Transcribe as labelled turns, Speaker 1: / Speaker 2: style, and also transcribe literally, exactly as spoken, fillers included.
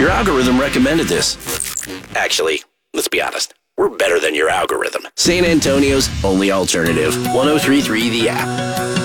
Speaker 1: Your algorithm recommended this. Actually, let's be honest. We're better than your algorithm. San Antonio's only alternative. one oh three point three The App.